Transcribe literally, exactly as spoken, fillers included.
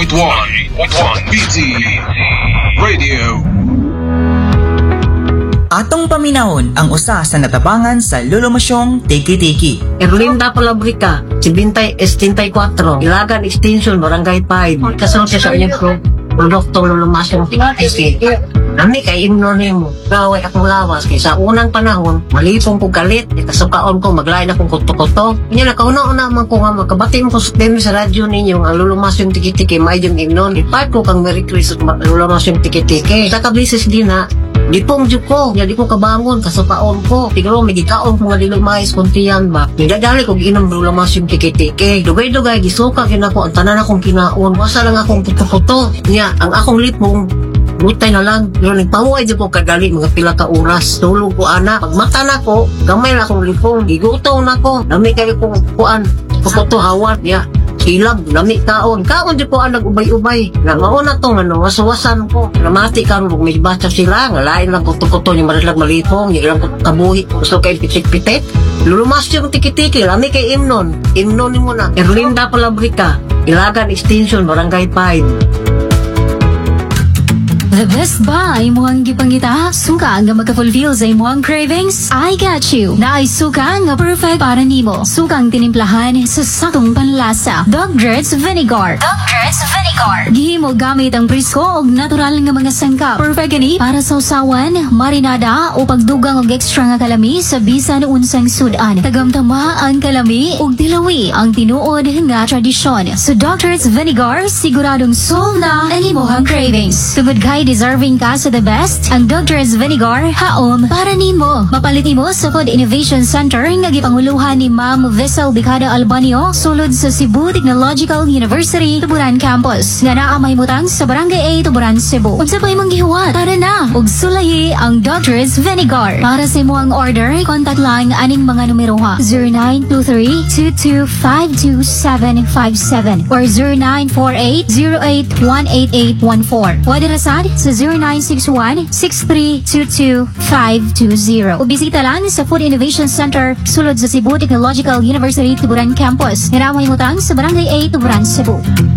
point one B T Radio. Atong paminahon ang usa sa natabangan sa lulumasyong tiki-tiki. Erlinda Palabrica, seventy sixty-four, Ilagan Extension, Barangay five. Kasunod siya sa inyong pro produktong lulumasyong tiki-tiki. Nami kay imnonin mo, gaway akong lawas kay sa unang panahon, malipong ko galit, ikasukaon ko, maglain akong kuto-kuto. Kanya nakauna-una man ko nga magkabati mo ko sa sa radyo ninyo, ang lulumasyong tiki-tiki, may yung imnon. Ipat ko kang Merry Christmas, lulumasyong tiki-tiki. Sa kablisis din na, di pong dyo ko, di ko kabangon, kasukaon ko. Tigro, may gikaon ko nga dilumais kuntiyan ba. Nidadali ko ginom lulumasyong tiki-tiki. Dugay-dugay, gisuka kin ako, ang tanan akong kinaon. Wasa lang akong kuto-kuto. Nya, ang akong lipong, butay na lang. Pero nagpamuay dyan po kagali, mga pila ka oras. Tulog ko, ana. Pagmata na ko, gamay na akong lipong. Gigutom na ko. Dami kayo kong kuan. Kukuto hawat, ya. Ilab, lami kaon. Kaon dyan po ang nag-ubay-ubay. Nga mauna to, ano, wasawasan ko. Namati ka, kung may basa sila, nga lain lang kuto-kuto, yung maralag malipong, yung ilang kabuhi. Gusto kayo pitik-pitik. Lulumas yung tiki-tiki, lami kay Imnon. Imnon mo na. Erlinda Palabrica, Ilagan Extension, Barangay five. The Best Buy muhang gipangita suka nga magka-fulfill sa imong cravings. I got you. Na ay suka nga perfect para nimo. Sukang tinimplahan sa sakong panlasa. Dogger's Vinegar. Dogger's Vinegar. Gihimo gamit ang presko og natural nga mga sangkap. Perfect gani para sa usawan, marinada o pagdugang og extra nga kalami sa bisan unsang sudan. Tagamtama ang kalami ug dilawi ang tinuod nga tradisyon. Sa Dogger's Vinegar siguradong solve na ang imong cravings. Tungod kay deserving ka sa the best, ang Dogger's Vinegar haom para nimo. Mapalit mo sa Food Innovation Center nga gipanguluhan ni Ma'am Vessel Bicada Albanio sulod sa Cebu Technological University Tuburan Campus nga naa mahimutang sa Barangay eight Tuburan, Cebu. Unsa pa imong gihuwat? Tara na ug sulayi ang Dogger's Vinegar. Para sa imong order, contact lang aning mga numero ha: zero nine two three two two five two seven five seven or zero nine four eight zero eight one eight eight one four. Wadi rasad sa zero nine six one six three two two five two zero. O bisita lang sa Food Innovation Center sulod sa Cebu Technological University Tuburan Campus. Hiramay mo tang sa Barangay eight Tuburan, Cebu.